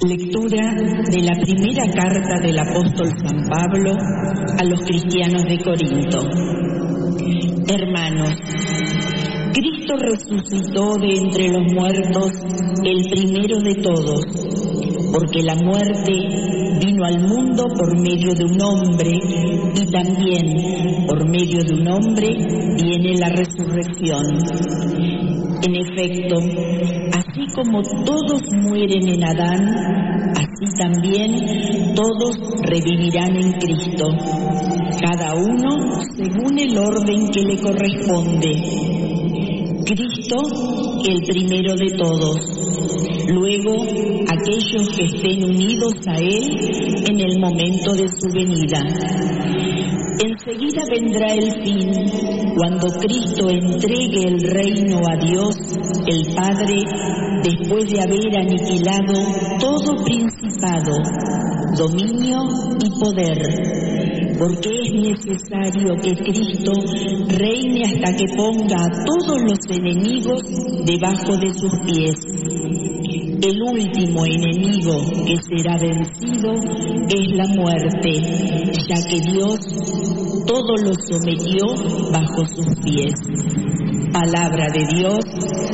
Lectura de la primera carta del apóstol San Pablo a los cristianos de Corinto. Hermanos, Cristo resucitó de entre los muertos el primero de todos, porque la muerte vino al mundo por medio de un hombre y también por medio de un hombre viene la resurrección. En efecto, así como todos mueren en Adán, así también todos revivirán en Cristo, cada uno según el orden que le corresponde. Cristo, el primero de todos, luego aquellos que estén unidos a Él en el momento de su venida. Enseguida vendrá el fin, cuando Cristo entregue el reino a Dios, el Padre, después de haber aniquilado todo principado, dominio y poder, porque es necesario que Cristo reine hasta que ponga a todos los enemigos debajo de sus pies. El último enemigo que será vencido es la muerte, ya que Dios todo lo sometió bajo sus pies. Palabra de Dios,